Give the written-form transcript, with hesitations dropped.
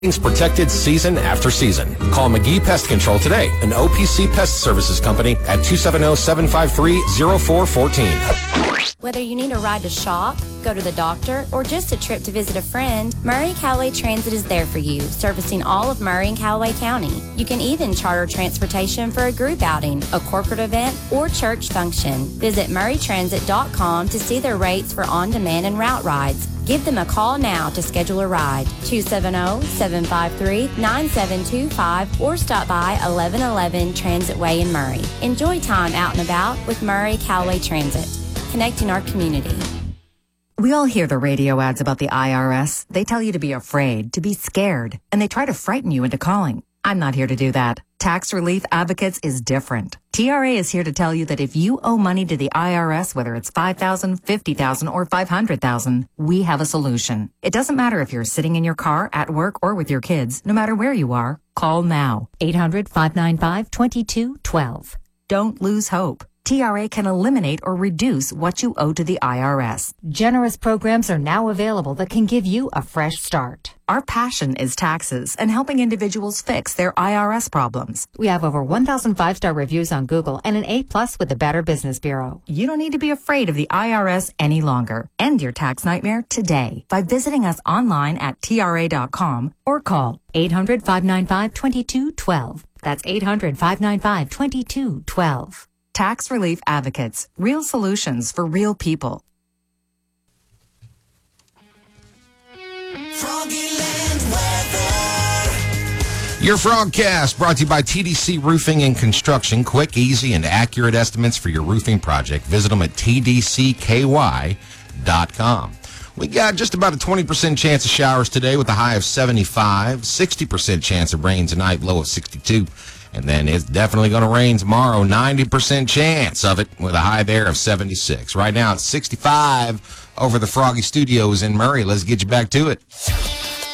Protected season after season. Call McGee Pest Control today, an OPC Pest Services company at 270-753-0414. Whether you need a ride to shop, go to the doctor, or just a trip to visit a friend, Murray Callaway Transit is there for you, servicing all of Murray and Callaway County. You can even charter transportation for a group outing, a corporate event, or church function. Visit murraytransit.com to see their rates for on-demand and route rides. Give them a call now to schedule a ride, 270-753-9725, or stop by 1111 Transit Way in Murray. Enjoy time out and about with Murray Callaway Transit, connecting our community. We all hear the radio ads about the IRS. They tell you to be afraid, to be scared, and they try to frighten you into calling. I'm not here to do that. Tax Relief Advocates is different. TRA is here to tell you that if you owe money to the IRS, whether it's $5,000, $50,000, or $500,000, we have a solution. It doesn't matter if you're sitting in your car, at work, or with your kids. No matter where you are, call now. 800-595-2212. Don't lose hope. TRA can eliminate or reduce what you owe to the IRS. Generous programs are now available that can give you a fresh start. Our passion is taxes and helping individuals fix their IRS problems. We have over 1,000 5-star reviews on Google and an A+ with the Better Business Bureau. You don't need to be afraid of the IRS any longer. End your tax nightmare today by visiting us online at TRA.com or call 800-595-2212. That's 800-595-2212. Tax Relief Advocates. Real solutions for real people. Froggyland weather. Your Frogcast brought to you by TDC Roofing and Construction. Quick, easy, and accurate estimates for your roofing project. Visit them at tdcky.com. We got just about a 20% chance of showers today with a high of 75, 60% chance of rain tonight, low of 62. And then it's definitely going to rain tomorrow, 90% chance of it with a high there of 76. Right now it's 65 over the Froggy Studios in Murray. Let's get you back to it.